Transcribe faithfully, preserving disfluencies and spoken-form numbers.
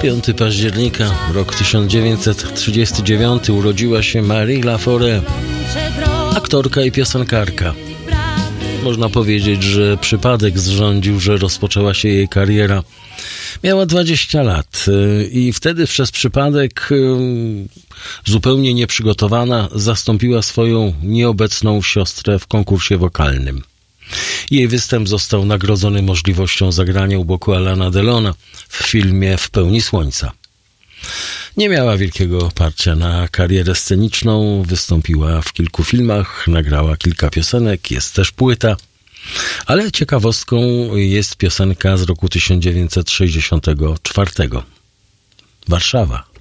piątego października, rok tysiąc dziewięćset trzydziesty dziewiąty, urodziła się Marie Laforêt, aktorka i piosenkarka. Można powiedzieć, że przypadek zrządził, że rozpoczęła się jej kariera. Miała dwadzieścia lat i wtedy przez przypadek, zupełnie nieprzygotowana, zastąpiła swoją nieobecną siostrę w konkursie wokalnym. Jej występ został nagrodzony możliwością zagrania u boku Alaina Delona w filmie W pełni słońca. Nie miała wielkiego oparcia na karierę sceniczną, wystąpiła w kilku filmach, nagrała kilka piosenek, jest też płyta, ale ciekawostką jest piosenka z roku tysiąc dziewięćset sześćdziesiątego czwartego. Warszawa.